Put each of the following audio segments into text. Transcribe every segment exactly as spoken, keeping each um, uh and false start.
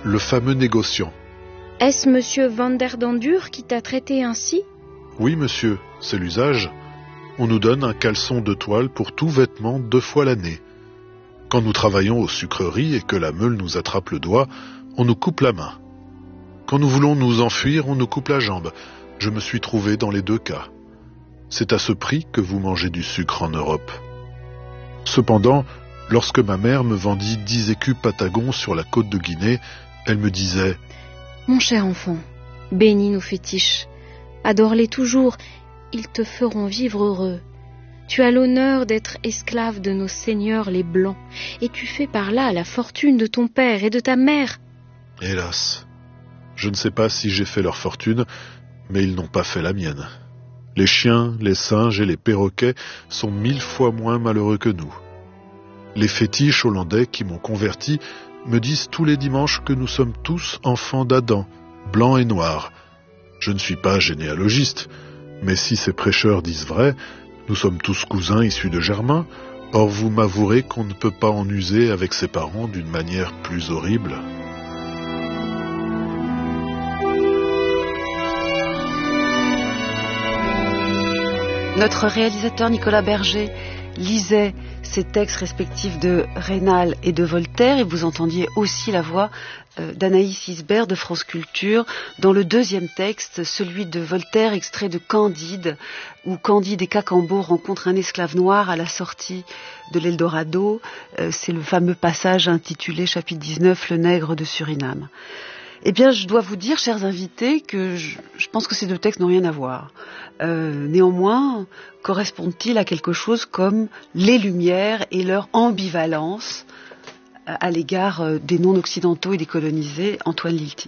le fameux négociant. Est-ce monsieur Vanderdendur qui t'a traité ainsi? Oui, monsieur, c'est l'usage. On nous donne un caleçon de toile pour tout vêtement deux fois l'année. Quand nous travaillons aux sucreries et que la meule nous attrape le doigt, on nous coupe la main. Quand nous voulons nous enfuir, on nous coupe la jambe. Je me suis trouvé dans les deux cas. C'est à ce prix que vous mangez du sucre en Europe. Cependant, lorsque ma mère me vendit dix écus patagons sur la côte de Guinée, elle me disait « Mon cher enfant, bénis nos fétiches, adore-les toujours, ils te feront vivre heureux. Tu as l'honneur d'être esclave de nos seigneurs les Blancs, et tu fais par là la fortune de ton père et de ta mère. » Hélas, je ne sais pas si j'ai fait leur fortune, mais ils n'ont pas fait la mienne. Les chiens, les singes et les perroquets sont mille fois moins malheureux que nous. Les fétiches hollandais qui m'ont converti me disent tous les dimanches que nous sommes tous enfants d'Adam, blancs et noirs. Je ne suis pas généalogiste, mais si ces prêcheurs disent vrai, nous sommes tous cousins issus de Germain, or vous m'avouerez qu'on ne peut pas en user avec ses parents d'une manière plus horrible. Notre réalisateur Nicolas Berger lisait ces textes respectifs de Raynal et de Voltaire, et vous entendiez aussi la voix euh, d'Anaïs Isbert de France Culture dans le deuxième texte, celui de Voltaire, extrait de Candide, où Candide et Cacambo rencontrent un esclave noir à la sortie de l'Eldorado. Euh, c'est le fameux passage intitulé chapitre dix-neuf, Le nègre de Suriname. Eh bien, je dois vous dire, chers invités, que je, je pense que ces deux textes n'ont rien à voir. Euh, néanmoins, correspondent-ils à quelque chose comme les Lumières et leur ambivalence à l'égard des non-occidentaux et des colonisés? Antoine Lilti.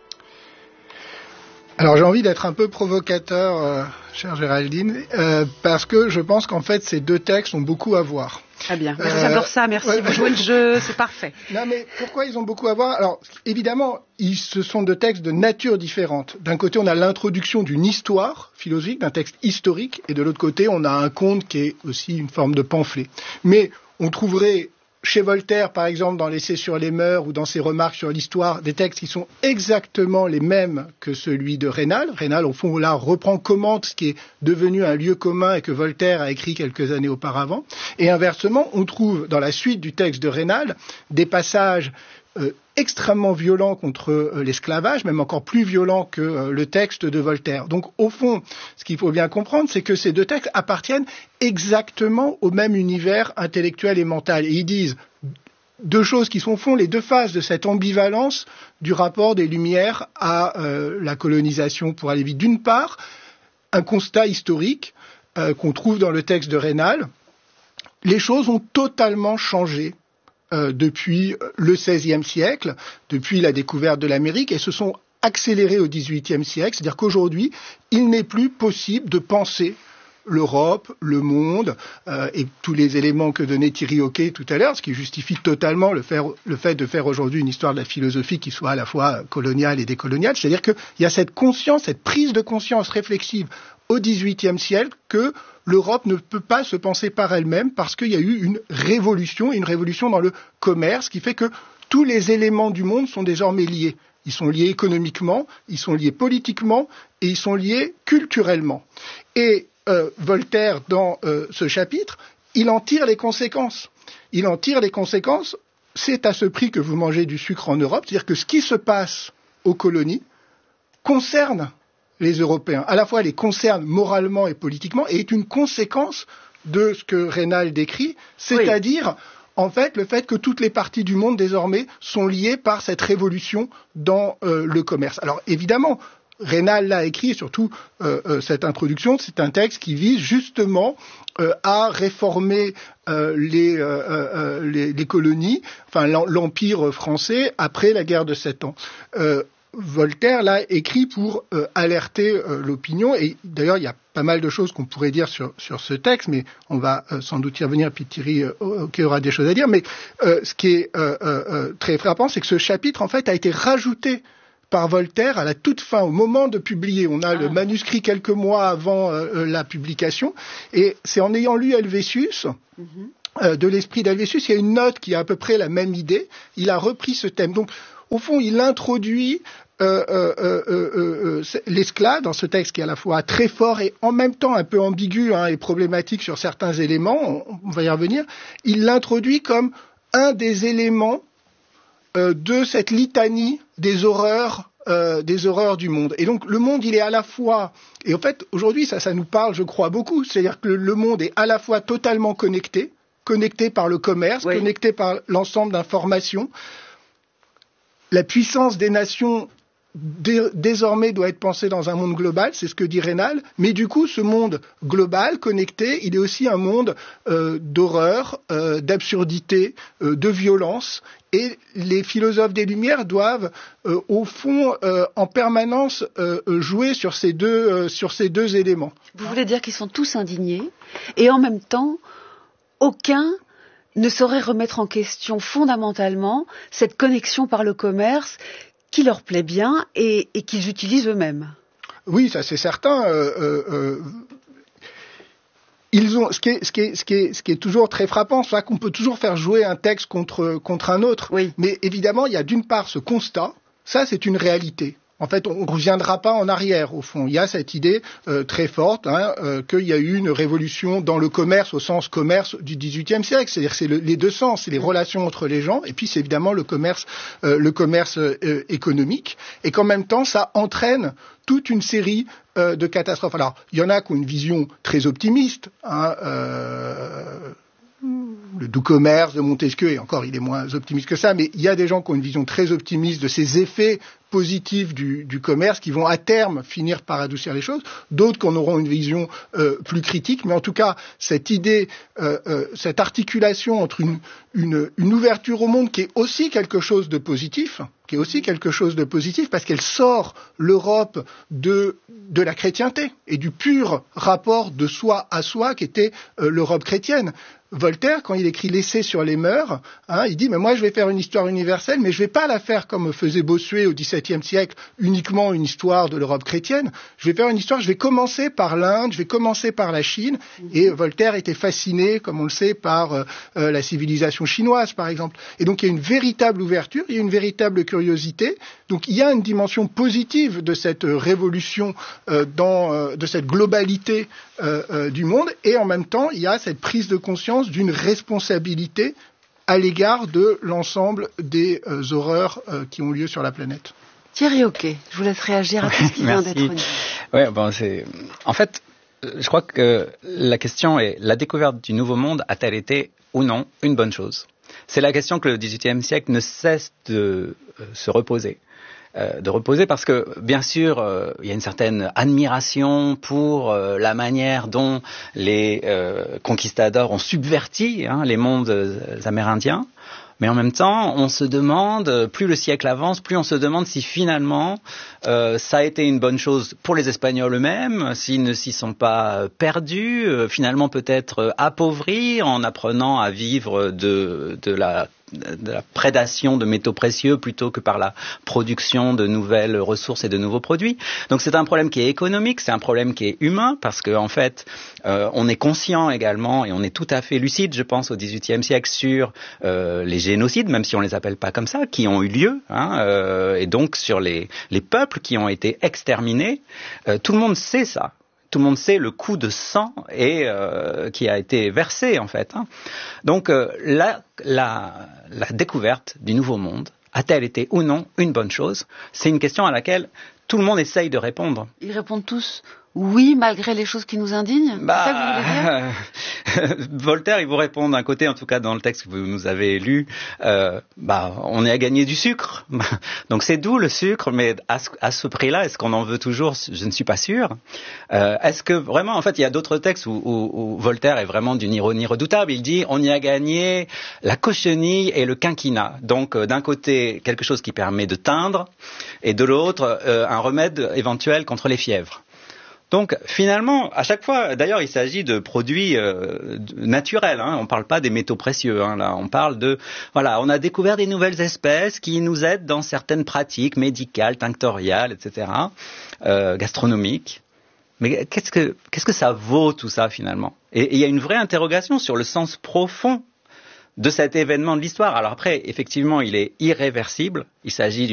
Alors j'ai envie d'être un peu provocateur, euh, chère Géraldine, euh, parce que je pense qu'en fait ces deux textes ont beaucoup à voir. Très bien, euh, j'adore ça, merci. Ouais, vous jouez le jeu, c'est parfait. Non mais pourquoi ils ont beaucoup à voir? Alors évidemment, ils, ce sont deux textes de nature différente. D'un côté, on a l'introduction d'une histoire philosophique, d'un texte historique, et de l'autre côté, on a un conte qui est aussi une forme de pamphlet. Mais on trouverait chez Voltaire, par exemple, dans l'essai sur les mœurs ou dans ses remarques sur l'histoire, des textes qui sont exactement les mêmes que celui de Raynal. Raynal, au fond, là, reprend, commente ce qui est devenu un lieu commun et que Voltaire a écrit quelques années auparavant. Et inversement, on trouve dans la suite du texte de Raynal des passages euh, extrêmement violents contre euh, l'esclavage, même encore plus violents que euh, le texte de Voltaire. Donc, au fond, ce qu'il faut bien comprendre, c'est que ces deux textes appartiennent exactement au même univers intellectuel et mental. Et ils disent deux choses qui sont, au fond, les deux phases de cette ambivalence du rapport des Lumières à euh, la colonisation, pour aller vite. D'une part, un constat historique euh, qu'on trouve dans le texte de Raynal. Les choses ont totalement changé Euh, depuis le seizième siècle, depuis la découverte de l'Amérique, et se sont accélérées au dix-huitième siècle. C'est-à-dire qu'aujourd'hui, il n'est plus possible de penser l'Europe, le monde, euh, et tous les éléments que donnait Thierry Hoquet tout à l'heure, ce qui justifie totalement le, faire, le fait de faire aujourd'hui une histoire de la philosophie qui soit à la fois coloniale et décoloniale. C'est-à-dire qu'il y a cette conscience, cette prise de conscience réflexive au dix-huitième siècle que l'Europe ne peut pas se penser par elle-même parce qu'il y a eu une révolution, une révolution dans le commerce qui fait que tous les éléments du monde sont désormais liés. Ils sont liés économiquement, ils sont liés politiquement et ils sont liés culturellement. Et euh, Voltaire, dans euh, ce chapitre, il en tire les conséquences. Il en tire les conséquences. C'est à ce prix que vous mangez du sucre en Europe. C'est-à-dire que ce qui se passe aux colonies concerne les Européens, à la fois les concerne moralement et politiquement, et est une conséquence de ce que Raynal décrit, c'est-à-dire, oui, en fait, le fait que toutes les parties du monde, désormais, sont liées par cette révolution dans euh, le commerce. Alors, évidemment, Raynal l'a écrit, et surtout, euh, euh, cette introduction, c'est un texte qui vise justement euh, à réformer euh, les, euh, euh, les, les colonies, enfin, l'Empire français, après la guerre de Sept Ans. Euh, Voltaire l'a écrit pour euh, alerter euh, l'opinion, et d'ailleurs il y a pas mal de choses qu'on pourrait dire sur, sur ce texte, mais on va euh, sans doute y revenir, puis Thierry euh, qui aura des choses à dire, mais euh, ce qui est euh, euh, très frappant, c'est que ce chapitre en fait a été rajouté par Voltaire à la toute fin, au moment de publier. On a ah. le manuscrit quelques mois avant euh, la publication, et c'est en ayant lu Helvétius, mm-hmm. euh, de l'esprit d'Helvétius, il y a une note qui a à peu près la même idée, il a repris ce thème. Donc au fond, il introduit euh, euh, euh, euh, euh, l'esclave dans ce texte qui est à la fois très fort et en même temps un peu ambigu hein, et problématique sur certains éléments, on, on va y revenir, il l'introduit comme un des éléments euh, de cette litanie des horreurs Euh, des horreurs du monde. Et donc le monde, il est à la fois, et en fait aujourd'hui ça, ça nous parle, je crois beaucoup, c'est-à-dire que le, le monde est à la fois totalement connecté, connecté par le commerce, oui. connecté par l'ensemble d'informations. La puissance des nations dé- désormais doit être pensée dans un monde global, c'est ce que dit Raynal, mais du coup ce monde global, connecté, il est aussi un monde euh, d'horreur, euh, d'absurdité, euh, de violence. Et les philosophes des Lumières doivent, euh, au fond, euh, en permanence euh, jouer sur ces deux, euh, sur ces deux éléments. Vous voulez dire qu'ils sont tous indignés, et en même temps, aucun ne saurait remettre en question fondamentalement cette connexion par le commerce qui leur plaît bien et, et qu'ils utilisent eux-mêmes. Oui, ça c'est certain. Euh, euh, euh, Ils ont, ce qui est, ce qui est, ce qui est, ce qui est toujours très frappant, c'est qu'on peut toujours faire jouer un texte contre, contre un autre. Oui. Mais évidemment, il y a d'une part ce constat, ça c'est une réalité. En fait, on ne reviendra pas en arrière, au fond. Il y a cette idée euh, très forte hein, euh, qu'il y a eu une révolution dans le commerce, au sens commerce du dix-huitième siècle. C'est-à-dire que c'est le, les deux sens, c'est les relations entre les gens, et puis c'est évidemment le commerce, euh, le commerce euh, économique, et qu'en même temps, ça entraîne toute une série euh, de catastrophes. Alors, il y en a qui ont une vision très optimiste, hein, euh, le doux commerce de Montesquieu, et encore il est moins optimiste que ça, mais il y a des gens qui ont une vision très optimiste de ces effets positifs du, du commerce qui vont à terme finir par adoucir les choses, d'autres qui en auront une vision euh, plus critique, mais en tout cas cette idée, euh, euh, cette articulation entre une, une, une ouverture au monde qui est aussi quelque chose de positif, qui est aussi quelque chose de positif parce qu'elle sort l'Europe de, de la chrétienté et du pur rapport de soi à soi qui était euh, l'Europe chrétienne. Voltaire, quand il écrit l'essai sur les mœurs, hein, il dit mais moi je vais faire une histoire universelle, mais je vais pas la faire comme faisait Bossuet au dix-septième siècle, uniquement une histoire de l'Europe chrétienne. Je vais faire une histoire, je vais commencer par l'Inde, je vais commencer par la Chine. Et Voltaire était fasciné, comme on le sait, par euh, la civilisation chinoise, par exemple. Et donc il y a une véritable ouverture, il y a une véritable curiosité. Donc il y a une dimension positive de cette révolution, euh, dans, euh, de cette globalité euh, euh, du monde, et en même temps il y a cette prise de conscience d'une responsabilité à l'égard de l'ensemble des euh, horreurs euh, qui ont lieu sur la planète. Thierry Oquet, je vous laisse réagir à tout ce qui vient d'être dit. Ouais, bon, c'est... En fait, je crois que la question est, la découverte du Nouveau Monde a-t-elle été ou non une bonne chose ? C'est la question que le dix-huitième siècle ne cesse de euh, se reposer. Euh, de reposer parce que, bien sûr, euh, il y a une certaine admiration pour euh, la manière dont les euh, conquistadors ont subverti hein, les mondes euh, amérindiens. Mais en même temps, on se demande, plus le siècle avance, plus on se demande si finalement euh, ça a été une bonne chose pour les Espagnols eux-mêmes, s'ils ne s'y sont pas perdus, euh, finalement peut-être euh, appauvris en apprenant à vivre de, de la de la prédation de métaux précieux plutôt que par la production de nouvelles ressources et de nouveaux produits. Donc c'est un problème qui est économique, c'est un problème qui est humain parce que en fait euh, on est conscient également et on est tout à fait lucide, je pense, au dix-huitième siècle sur euh, les génocides, même si on les appelle pas comme ça, qui ont eu lieu, hein, euh, et donc sur les les peuples qui ont été exterminés. Euh, tout le monde sait ça. Tout le monde sait le coût de sang et, euh, qui a été versé, en fait. Hein. Donc, euh, la, la, la découverte du Nouveau Monde a-t-elle été ou non une bonne chose ? C'est une question à laquelle tout le monde essaye de répondre. Ils répondent tous oui, malgré les choses qui nous indignent. Bah, c'est ça que vous voulez dire ? Voltaire, il vous répond d'un côté, en tout cas dans le texte que vous nous avez lu, euh, bah, on est à gagner du sucre. Donc c'est doux le sucre, mais à ce, à ce prix-là, est-ce qu'on en veut toujours ? Je ne suis pas sûr. Euh, est-ce que vraiment, en fait, il y a d'autres textes où, où, où Voltaire est vraiment d'une ironie redoutable. Il dit, on y a gagné la cochenille et le quinquina. Donc euh, d'un côté, quelque chose qui permet de teindre, et de l'autre, euh, un remède éventuel contre les fièvres. Donc finalement, à chaque fois, d'ailleurs, il s'agit de produits euh, naturels. Hein, on ne parle pas des métaux précieux. Hein, là, on parle de, voilà, on a découvert des nouvelles espèces qui nous aident dans certaines pratiques médicales, tinctoriales, et cetera, euh, gastronomiques. Mais qu'est-ce que qu'est-ce que ça vaut tout ça finalement ? Et il y a une vraie interrogation sur le sens profond de cet événement de l'histoire. Alors après, effectivement, il est irréversible. Il s'agit